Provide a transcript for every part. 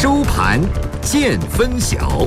收盘见分晓。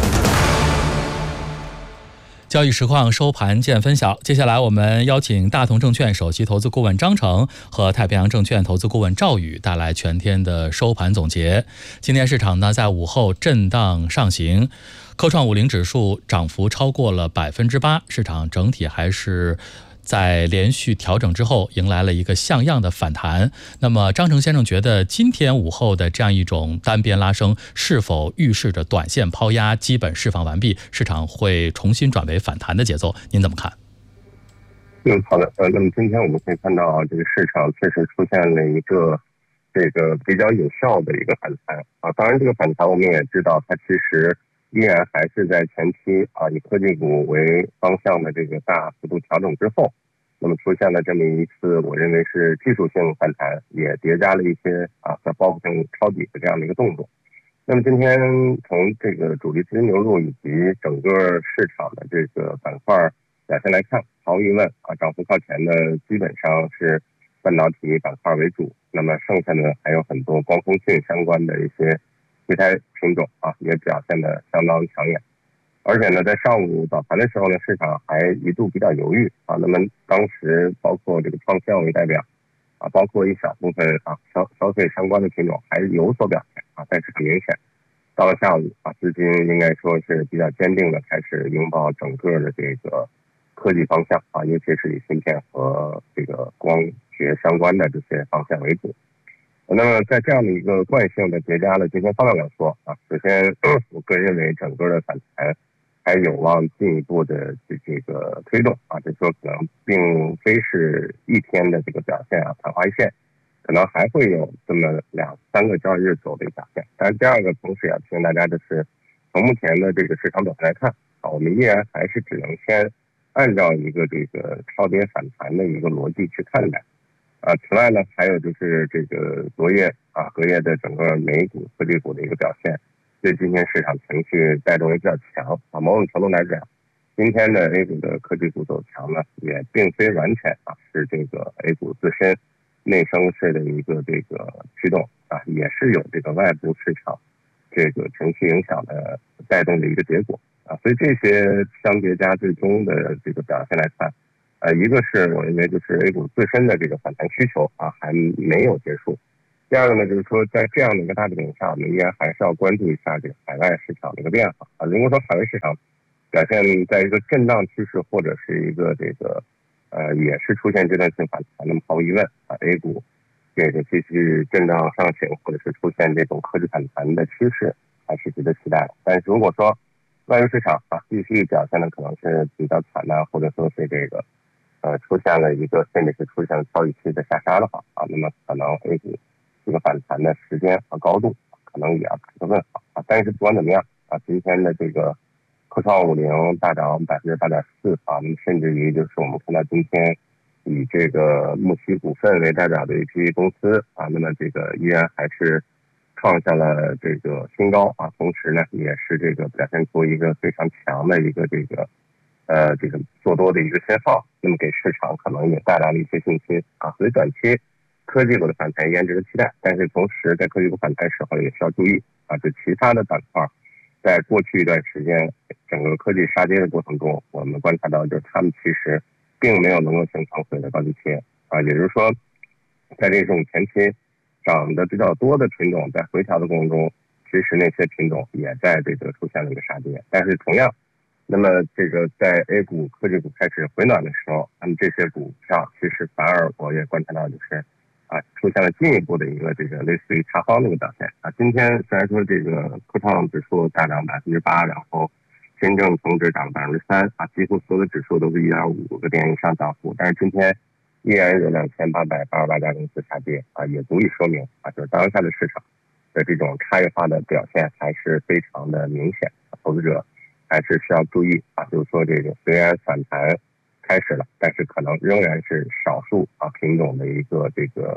交易实况收盘见分晓。接下来我们邀请大同证券首席投资顾问张成和太平洋证券投资顾问赵宇带来全天的收盘总结。今天市场呢在午后震荡上行，科创50指数涨幅超过了8%，市场整体还是在连续调整之后迎来了一个像样的反弹。那么张成先生觉得今天午后的这样一种单边拉升是否预示着短线抛压基本释放完毕，市场会重新转为反弹的节奏？您怎么看？ 好的，那么今天我们可以看到这个市场确实出现了一个比较有效的一个反弹啊。当然这个反弹我们也知道它其实依然还是在前期以科技股为方向的这个大幅度调整之后，那么出现了这么一次我认为是技术性反弹，也叠加了一些在报复性抄底的这样的一个动作。那么今天从这个主力资金流入以及整个市场的这个板块表现来看，毫无疑问涨幅靠前的基本上是半导体板块为主，那么剩下的还有很多光通讯相关的一些题材品种也表现得相当抢眼。而且呢，在上午早盘的时候呢，市场还一度比较犹豫那么当时包括这个创新为代表包括一小部分消费相关的品种还有所表现但是很明显，到了下午资金应该说是比较坚定的开始拥抱整个的这个科技方向尤其是以芯片和这个光学相关的这些方向为主。那么在这样的一个惯性的叠加的今天方向来说首先我个人认为整个的反弹还有望进一步的这个推动就是说可能并非是一天的这个表现昙花一现，可能还会有这么2-3个交易日走的一个表现。但是第二个同时提醒大家的是，从目前的这个市场表现来看我们依然还是只能先按照一个这个超跌反弹的一个逻辑去看待此外呢，还有就是这个昨夜隔夜的整个美股科技股的一个表现，对今天市场情绪带动也比较强某种程度来讲，今天的 A 股的科技股走强呢，也并非完全是这个 A 股自身内生式的一个这个驱动也是有这个外部市场这个情绪影响的带动的一个结果所以这些相叠加最终的这个表现来看一个是我认为就是 A 股自身的这个反弹需求还没有结束。第二个呢，就是说在这样的一个大背景下，我们依然还是要关注一下这个海外市场的一个变化如果说海外市场表现在一个震荡趋势，或者是一个这个也是出现阶段性反弹，那么毫无疑问A 股这个继续震荡上行，或者是出现这种科技反弹的趋势，还是值得期待的。但是如果说外围市场继续表现的可能是比较惨或者说是这个出现了一个甚至是出现了超预期的下杀的话那么可能 A 股这个反弹的时间和高度可能也要打个问号但是不管怎么样今天的这个科创50大涨8.4%那么甚至于就是我们看到今天以这个木齐股份为代表的一批公司那么这个依然还是创下了这个新高同时呢也是这个表现出一个非常强的一个这个做多的一个信号，那么给市场可能也带来了一些信心所以短期科技股的反弹依然值得期待，但是同时在科技股反弹时候也需要注意就其他的板块在过去一段时间整个科技杀跌的过程中，我们观察到就是他们其实并没有能够形成所谓的高低切也就是说在这种前期涨得比较多的品种在回调的过程中，其实那些品种也在这个出现了一个杀跌，但是同样那么这个在 A 股科技股开始回暖的时候，那么这些股票其实反而我也观察到就是出现了进一步的一个这个类似于塌方的一个表现今天虽然说这个科创指数大涨8%，然后深证成指涨3%几乎所有的指数都是1.5个点以上涨幅，但是今天依然有2888家公司下跌也足以说明就是当下的市场的这种差异化的表现还是非常的明显投资者还是需要注意就是说这个虽然反弹开始了，但是可能仍然是少数品种的一个这个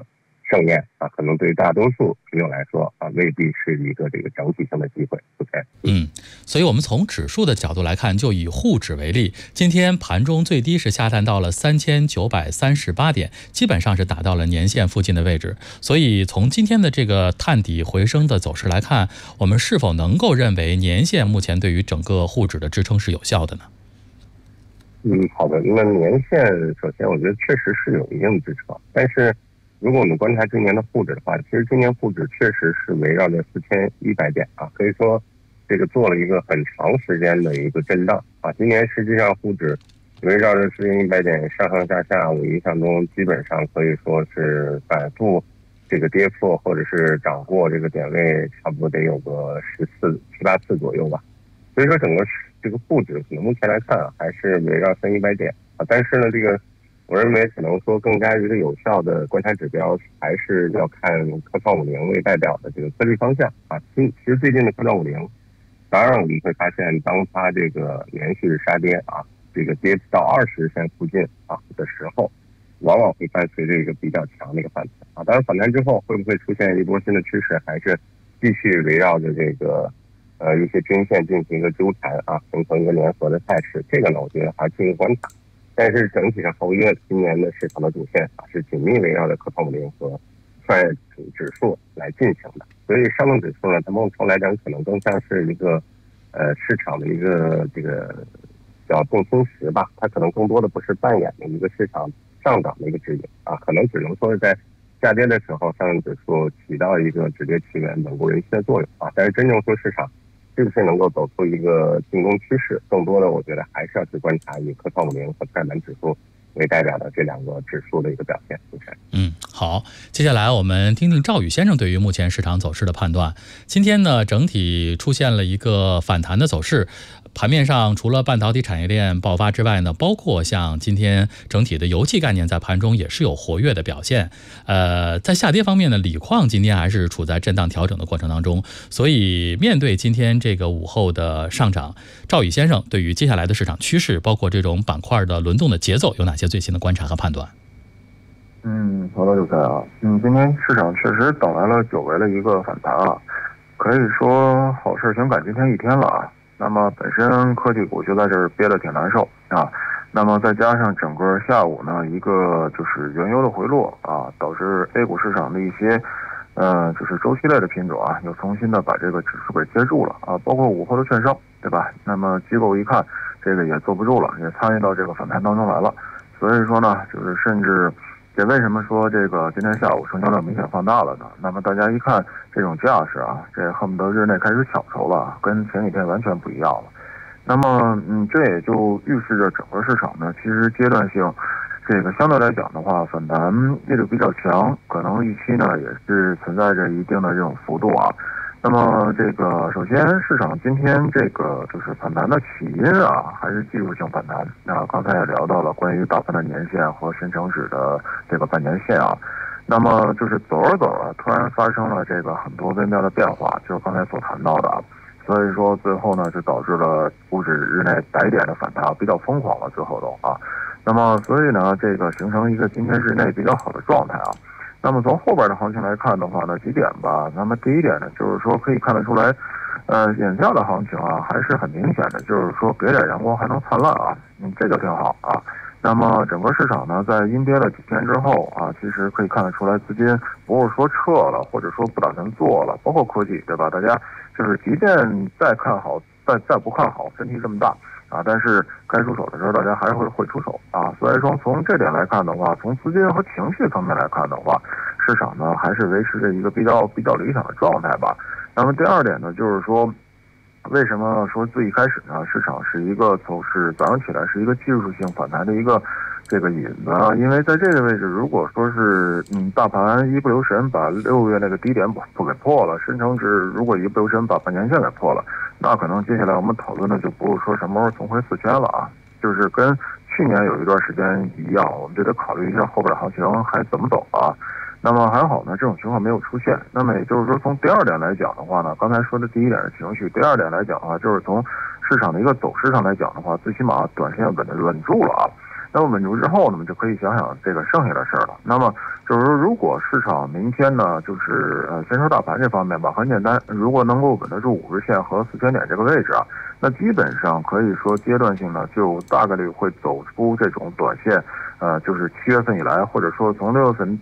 正面啊，可能对于大多数朋友来说啊，未必是一个这个整体性的机会。OK， 所以我们从指数的角度来看，就以沪指为例，今天盘中最低是下探到了3938点，基本上是达到了年线附近的位置。所以从今天的这个探底回升的走势来看，我们是否能够认为年线目前对于整个沪指的支撑是有效的呢？ 好的。那年线首先我觉得确实是有一定的支撑，但是如果我们观察今年的沪指的话，其实今年沪指确实是围绕着4100点啊，可以说这个做了一个很长时间的一个震荡啊。今年实际上沪指围绕着4100点上上下下，我印象中基本上可以说是反复这个跌破或者是涨过这个点位，差不多得有个7、8次左右吧。所以说整个这个沪指可能目前来看还是围绕3100点啊，但是呢，这个我认为可能说更加一个有效的观察指标还是要看科创50为代表的这个科技方向啊。其实最近的科创50，当然我们会发现，当它这个连续杀跌啊，这个跌到20日线附近啊的时候，往往会伴随着一个比较强的一个反弹啊。当然反弹之后会不会出现一波新的趋势，还是继续围绕着这个一些均线进行一个纠缠啊，形成一个联合的态势。这个呢，我觉得还是一个观察。但是整体上后月今年的市场的主线啊，是紧密围绕着科创50和创业指数来进行的。所以上证指数呢，它某种程度来讲，可能更像是一个市场的一个这个叫重心石吧，它可能更多的不是扮演的一个市场上涨的一个指引啊，可能只能说是在下跌的时候，上证指数起到一个止跌企稳、稳固人心的作用啊。但是真正说市场是不是能够走出一个进攻趋势，更多的我觉得还是要去观察以科创50和创业板指数为代表的这两个指数的一个表现。 好，接下来我们听听赵宇先生对于目前市场走势的判断。今天呢，整体出现了一个反弹的走势。盘面上除了半导体产业链爆发之外呢，包括像今天整体的油气概念在盘中也是有活跃的表现。在下跌方面呢，锂矿今天还是处在震荡调整的过程当中。所以面对今天这个午后的上涨，赵宇先生对于接下来的市场趋势，包括这种板块的轮动的节奏，有哪些最新的观察和判断？ 好的，刘才啊，今天市场确实等来了久违的一个反弹啊，可以说好事全赶今天一天了啊。那么本身科技股就在这儿憋得挺难受啊，那么再加上整个下午呢一个就是原油的回落啊，导致 A 股市场的一些就是周期类的品种啊，又重新的把这个指数给接住了啊，包括午后的券商，对吧？那么机构一看这个也坐不住了，也参与到这个反弹当中来了，所以说呢，就是甚至这为什么说这个今天下午成交量明显放大了呢？那么大家一看这种架势啊，这恨不得日内开始抢筹了，跟前几天完全不一样了。那么这也就预示着整个市场呢，其实阶段性这个相对来讲的话，反弹力度比较强，可能预期呢也是存在着一定的这种幅度啊。那么这个首先市场今天这个就是反弹的起因啊，还是技术性反弹。那刚才也聊到了关于大盘的年线和深成指的这个半年线啊。那么就是走着走着，突然发生了这个很多微妙的变化，就是刚才所谈到的啊。所以说最后呢，就导致了股指日内100点的反弹，比较疯狂了，最后都啊。那么所以呢，这个形成一个今天日内比较好的状态啊。那么从后边的行情来看的话呢，几点吧。那么第一点呢，就是说可以看得出来，眼下的行情啊，还是很明显的，就是说别点阳光还能灿烂啊，这就挺好啊。那么整个市场呢，在阴跌了几天之后啊，其实可以看得出来，资金不是说撤了，或者说不打算做了，包括科技，对吧？大家就是即便再看好，再不看好，问题这么大啊，但是该出手的时候，大家还是会出手啊。所以说从这点来看的话，从资金和情绪方面来看的话，市场呢还是维持着一个比较理想的状态吧。那么第二点呢，就是说，为什么说最一开始呢，市场是一个走势早上起来是一个技术性反弹的一个这个引子啊？因为在这个位置，如果说是大盘一不留神把6月那个低点不给破了，深成指如果一不留神把半年线给破了，那可能接下来我们讨论的就不是说什么时候重回4000了啊，就是跟去年有一段时间一样，我们就得考虑一下后边的行情还怎么走啊。那么还好呢，这种情况没有出现。那么也就是说，从第二点来讲的话呢，刚才说的第一点是情绪，第二点来讲的话，就是从市场的一个走势上来讲的话，最起码短线稳住了啊。 那么稳住之后呢，我们就可以想想这个剩下的事儿了。那么就是说，如果市场明天呢，就是先说大盘这方面吧，很简单，如果能够稳得住50日线和4000点这个位置啊，那基本上可以说阶段性的就大概率会走出这种短线，就是7月份以来，或者说从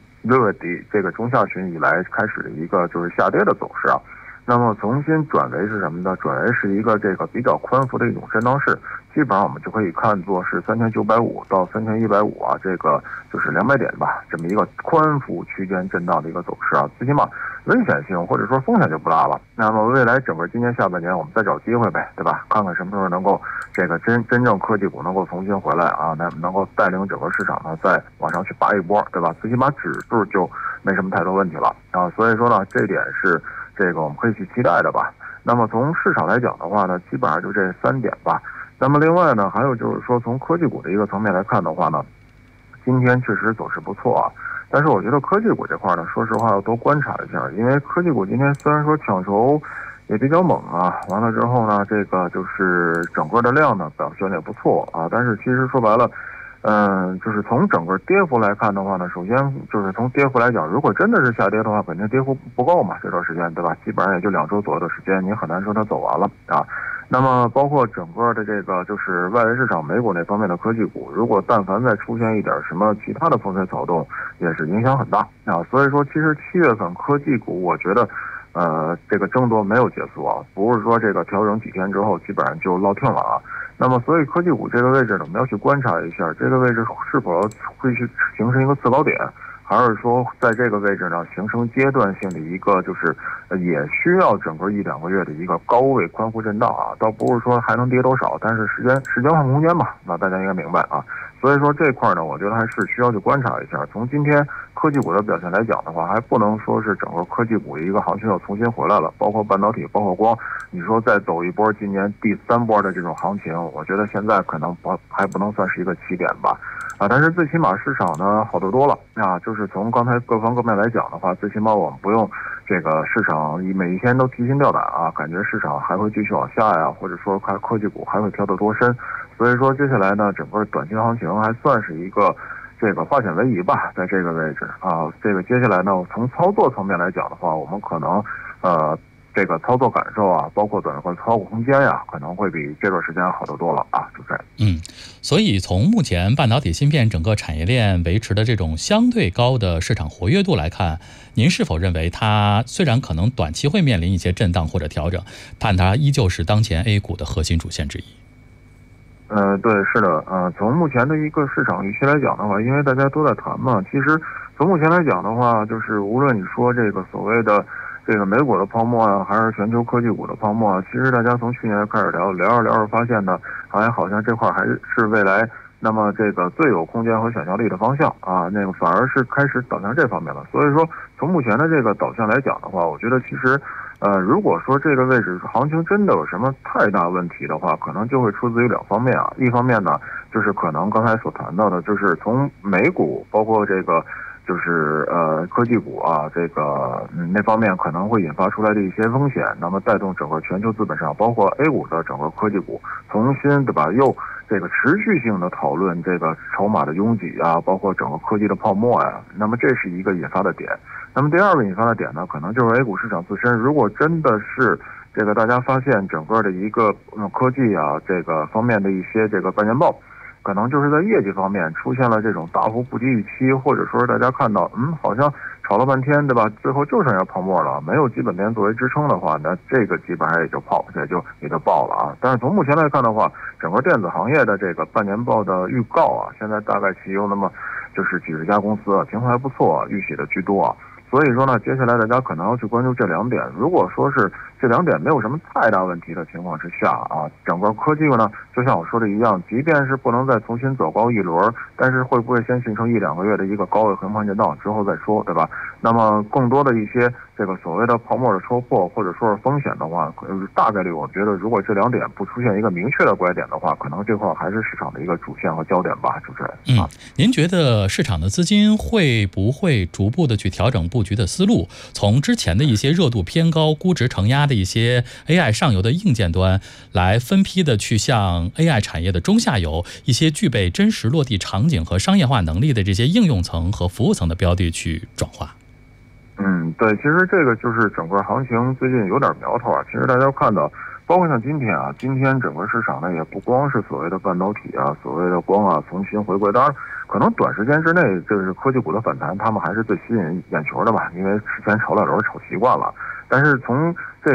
6月底这个中下旬以来开始的一个就是下跌的走势啊。那么重新转为是什么呢？转为是一个这个比较宽幅的一种震荡市，基本上我们就可以看作是3950到3150啊，这个就是200点吧，这么一个宽幅区间震荡的一个走势啊。最起码危险性或者说风险就不大了。那么未来整个今年下半年我们再找机会呗，对吧？看看什么时候能够这个真正科技股能够重新回来啊，能够带领整个市场呢再往上去拔一波，对吧？最起码指数就没什么太多问题了啊。所以说呢，这点是这个我们可以去期待的吧。那么从市场来讲的话呢，基本上就这3点吧。那么另外呢，还有就是说从科技股的一个层面来看的话呢，今天确实走势不错啊。但是我觉得科技股这块呢，说实话要多观察一下，因为科技股今天虽然说抢筹也比较猛啊，完了之后呢，这个就是整个的量呢表现也不错啊，但是其实说白了，就是从整个跌幅来看的话呢，首先就是从跌幅来讲，如果真的是下跌的话，肯定跌幅不够嘛，这段时间对吧？基本上也就2周左右的时间，你很难说它走完了啊。那么包括整个的这个就是外围市场美股那方面的科技股，如果但凡再出现一点什么其他的风吹草动，也是影响很大啊。所以说其实7月份科技股我觉得这个争夺没有结束啊，不是说这个调整几天之后基本上就落听了啊。那么所以科技股这个位置呢，我们要去观察一下这个位置是否会去形成一个次高点，还是说在这个位置呢形成阶段性的一个就是也需要整个1-2个月的一个高位宽幅震荡啊，倒不是说还能跌多少，但是时间换空间嘛，那大家应该明白啊。所以说这块呢，我觉得还是需要去观察一下。从今天科技股的表现来讲的话，还不能说是整个科技股的一个行情又重新回来了，包括半导体，包括光，你说再走一波今年第3波的这种行情，我觉得现在可能还不能算是一个起点吧。但是最起码市场呢好得多了啊，就是从刚才各方各面来讲的话，最起码我们不用这个市场每一天都提心吊胆啊，感觉市场还会继续往下呀，或者说看科技股还会跳得多深。所以说接下来呢，整个短期行情还算是一个这个化险为夷吧，在这个位置啊，这个接下来呢，从操作层面来讲的话，我们可能这个操作感受啊，包括短和操作空间呀，可能会比这段时间好得多了啊，就这样。 所以从目前半导体芯片整个产业链维持的这种相对高的市场活跃度来看，您是否认为它虽然可能短期会面临一些震荡或者调整，但它依旧是当前 A 股的核心主线之一？ 对，是的，从目前的一个市场预期来讲的话，因为大家都在谈嘛，其实从目前来讲的话，就是无论你说这个所谓的这个美股的泡沫啊，还是全球科技股的泡沫啊，其实大家从去年开始聊着发现呢，好像这块还是未来那么这个最有空间和想象力的方向啊，那个反而是开始导向这方面了。所以说从目前的这个导向来讲的话，我觉得其实如果说这个位置行情真的有什么太大问题的话，可能就会出自于2方面啊。一方面呢，就是可能刚才所谈到的，就是从美股包括这个就是科技股啊，这个那方面可能会引发出来的一些风险，那么带动整个全球资本上，包括 A 股的整个科技股重新对吧，又这个持续性的讨论这个筹码的拥挤啊，包括整个科技的泡沫呀，那么这是一个引发的点。那么第2个引发的点呢，可能就是 A 股市场自身，如果真的是这个大家发现整个的一个科技啊这个方面的一些这个半年报，可能就是在业绩方面出现了这种大幅不及预期，或者说大家看到好像炒了半天对吧，最后就剩下泡沫了，没有基本面作为支撑的话，那这个基本上也就爆了啊。但是从目前来看的话，整个电子行业的这个半年报的预告啊，现在大概其有那么就是几十家公司啊，情况还不错，预写的居多啊。所以说呢，接下来大家可能要去关注这2点。如果说是这2点没有什么太大问题的情况之下啊，整个科技呢，就像我说的一样，即便是不能再重新走高一轮，但是会不会先形成1-2个月的一个高位横盘震荡之后再说，对吧？那么更多的一些这个所谓的泡沫的戳破或者说是风险的话，大概率我觉得如果这两点不出现一个明确的拐点的话，可能这块还是市场的一个主线和焦点吧，主持人。 您觉得市场的资金会不会逐步的去调整布局的思路，从之前的一些热度偏高、估值承压的一些 AI 上游的硬件端，来分批的去向 AI 产业的中下游一些具备真实落地场景和商业化能力的这些应用层和服务层的标的去转化？ 对，其实这个就是整个行情最近有点苗头啊。其实大家看到，包括像今天整个市场呢，也不光是所谓的半导体啊，所谓的光啊重新回归。当然，可能短时间之内，这是科技股的反弹，他们还是最吸引眼球的吧，因为之前炒两轮炒习惯了。但是从这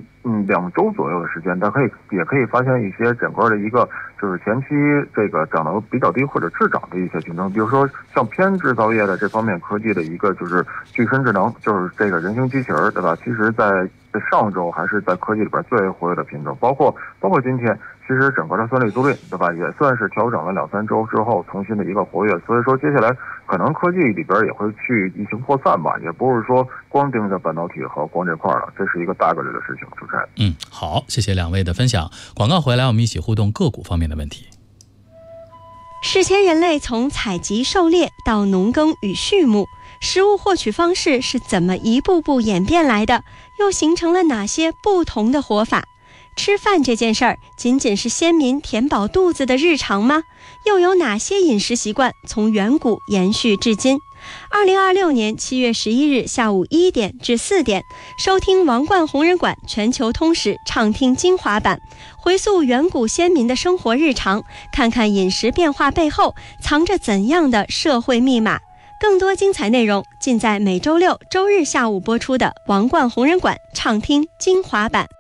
2周左右的时间，也可以发现一些整个的一个就是前期这个涨得比较低或者滞涨的一些竞争，比如说像偏制造业的这方面科技的一个就是具身智能，就是这个人形机器人，对吧？其实在上周还是在科技里边最活跃的品种，包括今天，其实整个的算力租赁，对吧？也算是调整了2-3周之后重新的一个活跃，所以说接下来可能科技里边也会去一情扩散吧，也不是说光盯着半导体和光这块了，这是一个大概率的事情。主持人， 好，谢谢两位的分享。广告回来，我们一起互动个股方面的问题。 史前人类从采集狩猎到农耕与畜牧，食物获取方式是怎么一步步演变来的？又形成了哪些不同的活法？吃饭这件事儿，仅仅是先民填饱肚子的日常吗？又有哪些饮食习惯从远古延续至今？2026年7月11日下午1点至4点，收听王冠红人馆全球通史畅听精华版，回溯远古先民的生活日常，看看饮食变化背后藏着怎样的社会密码。更多精彩内容尽在每周六、周日下午播出的王冠红人馆畅听精华版。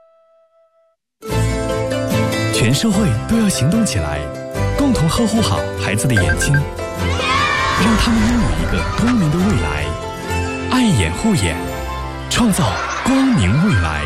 全社会都要行动起来，共同呵护好孩子的眼睛，让他们拥有一个光明的未来。爱眼护眼，创造光明未来。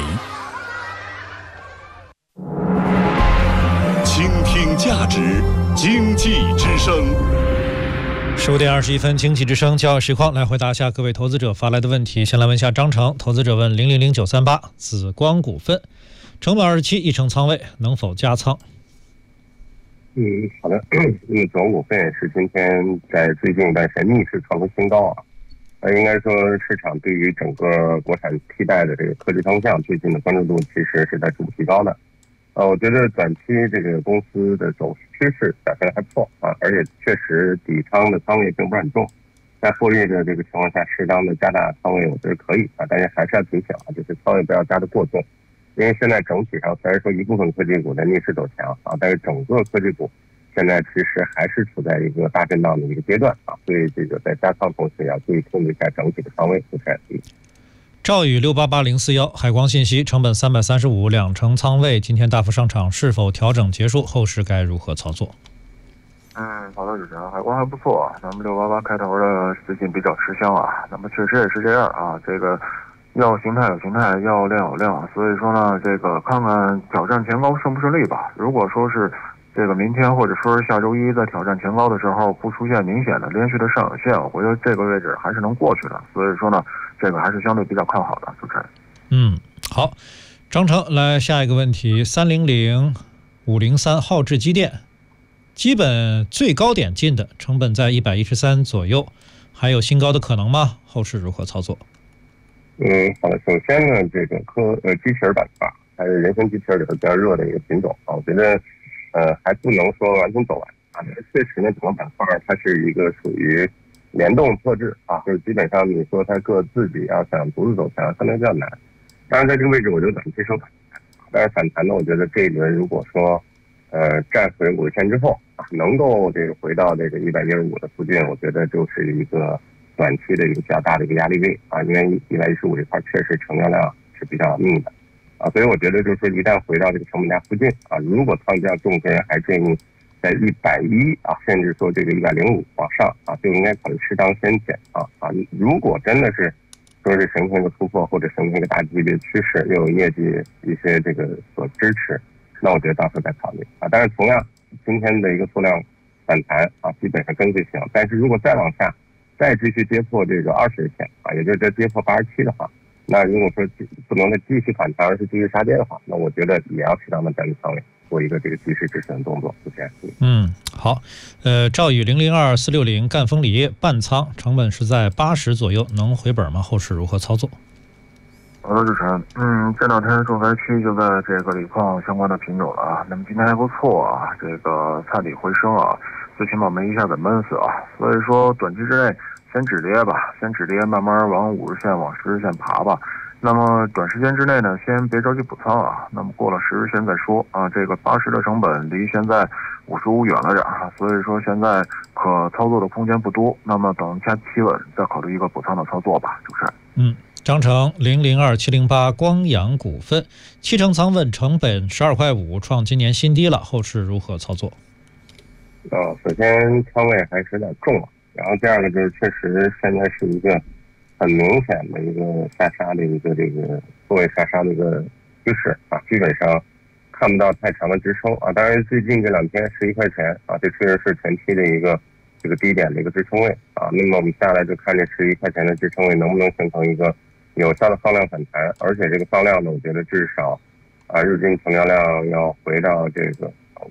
倾听价值，经济之声。 15点21分，经济之声交易实况来回答一下各位投资者发来的问题。先来问一下张成，投资者问000938紫光股份，成本27，一成仓位，能否加仓？ 好的。紫光股份也是今天在最近一段时间逆势创出新高啊。应该说市场对于整个国产替代的这个科技方向最近的关注度其实是在逐步提高的。我觉得短期这个公司的走趋势表现还不错啊，而且确实底仓的仓位并不是很重，在获利的这个情况下，适当的加大仓位，我觉得可以啊，但是还是要提醒啊，就是仓位不要加的过重，因为现在整体上虽然说一部分科技股在逆势走强啊，但是整个科技股现在其实还是处在一个大震荡的一个阶段啊，所以这个在加仓同时也要注意控制一下整体的仓位，不太低。 兆宇688041，海光信息，成本335，两成仓位，今天大幅上涨，是否调整结束？后市该如何操作？ 好的，主持人，海光还不错啊，咱们688开头的最近比较吃香啊，那么确实也是这样啊，这个要形态有形态，要量有量，所以说呢，这个看看挑战前高顺不顺利吧。如果说是这个明天或者说是下周一在挑战前高的时候不出现明显的连续的上影线，我觉得这个位置还是能过去的，所以说呢，这个还是相对比较看好的，主持人。 好，张成来下一个问题，300503浩智机电，基本最高点进的成本在113左右，还有新高的可能吗？后市如何操作？ 好的，首先呢，这个机器人板块还是人形机器人里头比较热的一个品种啊，我觉得还不能说完全走完啊，确实呢，整个板块它是一个属于联动特质啊，就是基本上你说它各自己要想独自走强，相对比较难。当然在这个位置，我觉得短期收反弹，但是反弹呢，我觉得这一轮如果说站回5日线之后啊，能够这个回到这个115的附近，我觉得就是一个短期的一个比较大的一个压力位啊，因为115这块确实成交量是比较密的啊，所以我觉得就是说一旦回到这个成本价附近啊，如果仓价重根，还建议在110啊，甚至说这个105往上啊，就应该考虑适当先减啊。如果真的是说是形成一个突破或者形成一个大级别趋势，又有业绩一些这个所支持，那我觉得到时候再考虑啊。但是同样今天的一个缩量反弹啊，基本上跟随性，但是如果再往下再继续跌破这个20日线啊，也就是在跌破87的话， 那如果说不能再继续反弹，而是继续杀跌的话，那我觉得也要适当的站立仓位，做一个这个及时止损的动作。就这样。 好，赵宇002460赣锋锂半仓，成本是在80左右，能回本吗？后市如何操作？ 好的，主持人，这两天重灾区就在这个锂矿相关的品种了啊。那么今天还不错啊，这个探底回升啊，最起码没一下给闷死啊。所以说短期之内先止跌吧，先止跌，慢慢往50日线、往10日线爬吧。那么短时间之内呢，先别着急补仓啊。那么过了10日线再说啊。这个80的成本离现在55远了点啊，所以说现在可操作的空间不多。那么等价企稳，再考虑一个补仓的操作吧，主持人。 张成002708光阳股份7成仓位，成本12.5块，创今年新低了，后市如何操作？ 首先仓位还是有点重了，然后第二个就是确实现在是一个很明显的一个下杀的一个这个错位下杀的一个趋势啊，基本上看不到太长的支撑啊。当然最近这2天11块钱啊，这确实是前期的一个这个低点的一个支撑位啊。那么我们下来就看这11块钱的支撑位能不能形成一个有效的放量反弹，而且这个放量呢，我觉得至少日均成交量要回到这个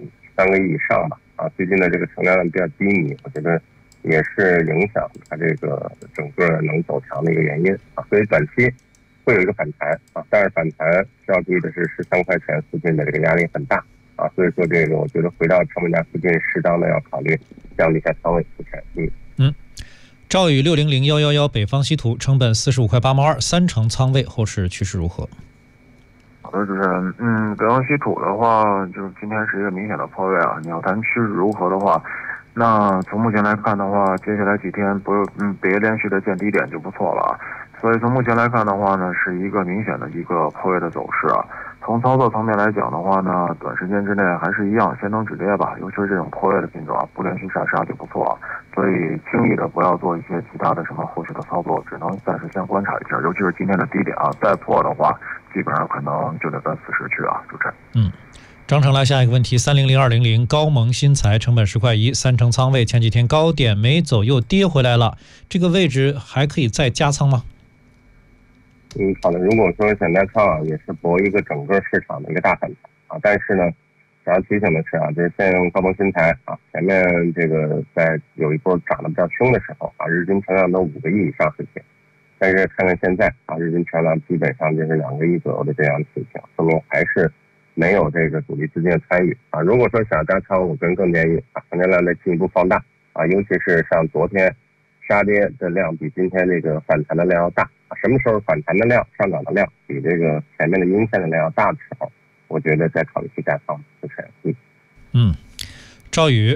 3个亿以上吧啊。最近的这个成交量比较低迷，我觉得也是影响它这个整个能走强的一个原因啊。所以短期会有一个反弹啊，但是反弹需要注意的是13块钱附近的这个压力很大啊。所以说这个我觉得回到成本价附近，适当的要考虑降低一下仓位。 赵宇600111北方稀土成本45.8块，3成仓位，后市趋势如何？ 好的，主持人，北方稀土的话，就是今天是一个明显的破位啊。你要谈趋势如何的话，那从目前来看的话，接下来几天别连续的见低点就不错了啊。所以从目前来看的话呢，是一个明显的一个破位的走势啊。从操作层面来讲的话呢，短时间之内还是一样，先能止跌吧。尤其是这种破位的品种啊，不连续下杀就不错啊。所以轻易的不要做一些其他的什么后续的操作，只能暂时先观察一下。尤其是今天的低点啊，再破的话，基本上可能就得奔40去啊，主持人。 张成来下一个问题，300200高盟新材成本10.1块，3成仓位，前几天高点没走又跌回来了，这个位置还可以再加仓吗？ 好的。如果说想加仓啊，也是搏一个整个市场的一个大反弹啊。但是呢，想要提醒的是啊，就是像高盟新材啊，前面这个在有一波涨得比较凶的时候啊，日均成交量都5个亿以上水平。但是看看现在啊，日均成交量基本上就是2个亿左右的这样的水平，说明还是没有这个主力资金的参与啊。如果说想加仓，我个人更建议啊，成交量再进一步放大啊，尤其是像昨天杀跌的量比今天这个反弹的量要大啊。什么时候反弹的量、上涨的量比这个前面的阴线的量要大的时候，我觉得再考虑去加仓。就是赵宇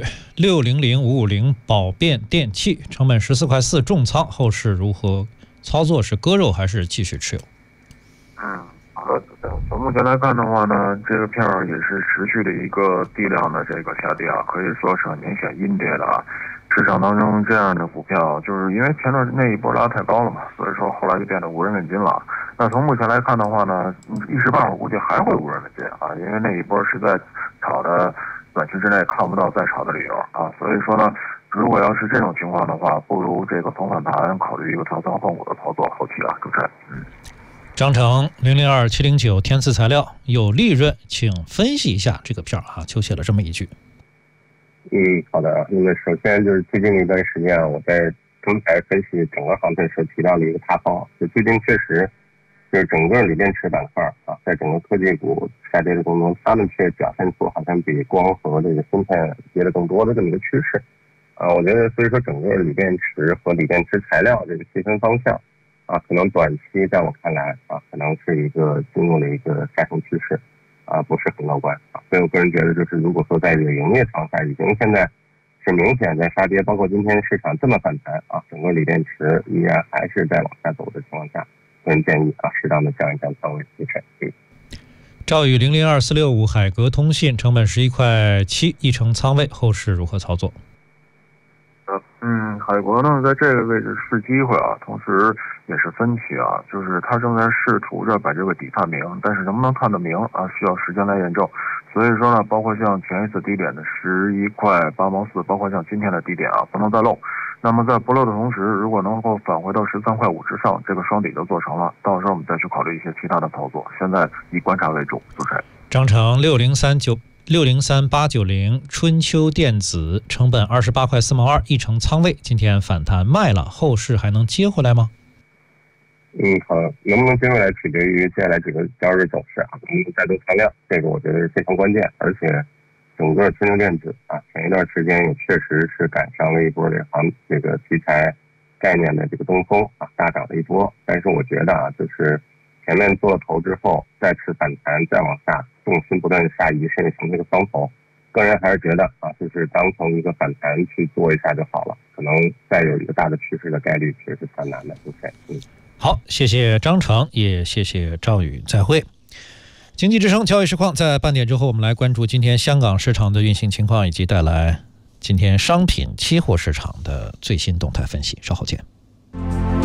600550宝变电器成本14.4块，重仓，后市如何操作？是割肉还是继续持有？ 好的。从目前来看的话呢，这个票也是持续的一个低量的这个下跌啊，可以说是很明显阴跌的啊。市场当中这样的股票，就是因为前段那一波拉太高了嘛，所以说后来就变得无人问津了。那从目前来看的话呢，一时半会儿估计还会无人问津啊，因为那一波实在炒的短期之内看不到再炒的理由啊。所以说呢，如果要是这种情况的话，不如这个从反弹考虑一个调仓换股的操作，后期啊，主持人。 张成002709天赐材料有利润，请分析一下这个票啊，就写了这么一句。 好的。那么首先就是最近一段时间啊，我在中台分析整个行情时候提到了一个塌方，就最近确实就是整个锂电池板块啊，在整个科技股下跌的过程中，他们却表现出好像比光和这个芯片跌的更多的这么一个趋势啊。我觉得所以说整个锂电池和锂电池材料这个细分方向啊，可能短期在我看来啊，可能是一个进入了一个下行趋势啊，不是很乐观啊。所以我个人觉得，就是如果说在这个营业层下已经现在是明显在杀跌，包括今天市场这么反弹啊，整个锂电池依然还是在往下走的情况下，个人建议啊，适当的降一降仓位提升。 赵宇002465海格通信成本11.7块，1成仓位，后市如何操作？ 海格呢，在这个位置是机会啊，同时也是分歧啊，就是他正在试图着把这个底探明，但是能不能探得明啊，需要时间来验证。所以说呢，包括像前一次低点的11.8块4，包括像今天的低点啊，不能再漏。 那么在不漏的同时，如果能够返回到13块5之上，这个双底就做成了，到时候我们再去考虑一些其他的操作。现在以观察为主。主持人， 张成603890春秋电子成本28块4毛2，一成仓位，今天反弹卖了，后市还能接回来吗？ 好，能不能接回来取决于接下来几个交易日走势啊，能不能再度放量，这个我觉得是非常关键。而且整个春秋电子啊，前一段时间也确实是赶上了一波这个题材概念的这个东风啊，大涨了一波。但是我觉得啊，就是前面做了头之后，再次反弹，再往下，重心不断下移，甚至形成一个双头。个人还是觉得啊，就是当成一个反弹去做一下就好了，可能再有一个大的趋势的概率确实是蛮难的。 好，谢谢张成，也谢谢赵宇，再会。经济之声交易实况在半点之后，我们来关注今天香港市场的运行情况，以及带来今天商品期货市场的最新动态分析。稍后见。